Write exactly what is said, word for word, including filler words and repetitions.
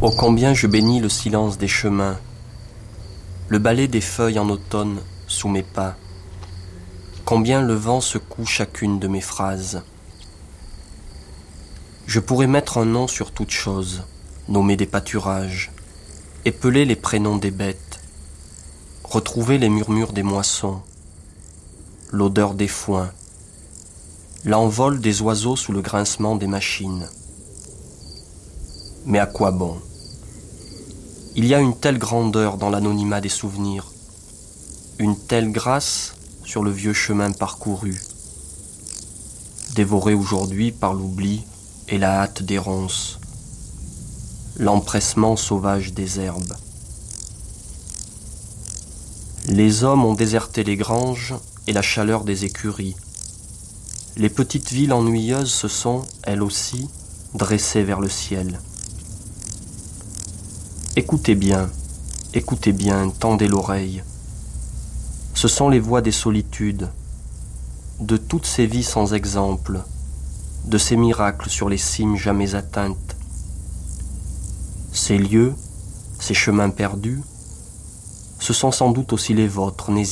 Oh combien je bénis le silence des chemins, le balai des feuilles en automne sous mes pas, combien le vent secoue chacune de mes phrases. Je pourrais mettre un nom sur toute chose, nommer des pâturages, épeler les prénoms des bêtes, retrouver les murmures des moissons, l'odeur des foins, l'envol des oiseaux sous le grincement des machines. Mais à quoi bon ? Il y a une telle grandeur dans l'anonymat des souvenirs, une telle grâce sur le vieux chemin parcouru, dévoré aujourd'hui par l'oubli et la hâte des ronces, l'empressement sauvage des herbes. Les hommes ont déserté les granges et la chaleur des écuries. Les petites villes ennuyeuses se sont, elles aussi, dressées vers le ciel. Écoutez bien, écoutez bien, tendez l'oreille. Ce sont les voix des solitudes, de toutes ces vies sans exemple, de ces miracles sur les cimes jamais atteintes. Ces lieux, ces chemins perdus, ce sont sans doute aussi les vôtres, n'hésitez